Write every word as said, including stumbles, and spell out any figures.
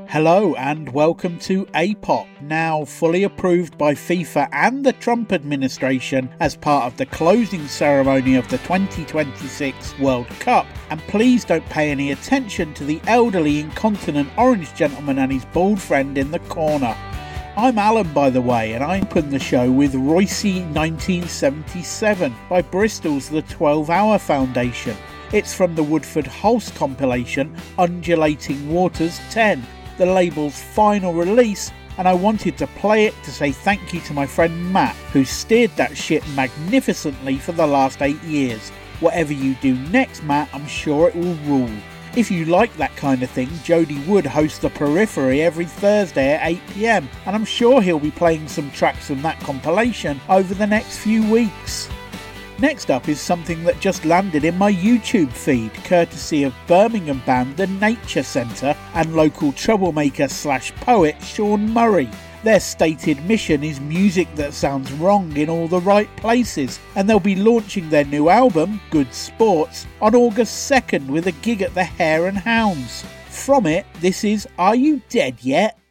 Hello and welcome to A P O P, now fully approved by FIFA and the Trump administration as part of the closing ceremony of the twenty twenty-six World Cup. And please don't pay any attention to the elderly incontinent orange gentleman and his bald friend in the corner. I'm Alan, by the way, and I open the show with Royce nineteen seventy-seven by Bristol's The twelve hour Foundation. It's from the Woodford Hulse compilation Undulating Waters ten, the label's final release, and I wanted to play it to say thank you to my friend Matt, who steered that shit magnificently for the last eight years. Whatever you do next, Matt, I'm sure it will rule. If you like that kind of thing, Jody Wood hosts The Periphery every Thursday at eight p m, and I'm sure he'll be playing some tracks from that compilation over the next few weeks. Next up is something that just landed in my YouTube feed, courtesy of Birmingham band The Nature Centre and local troublemaker slash poet Sean Murray. Their stated mission is music that sounds wrong in all the right places, and they'll be launching their new album, Good Sports, on August second with a gig at the Hare and Hounds. From it, this is Are You Dead Yet?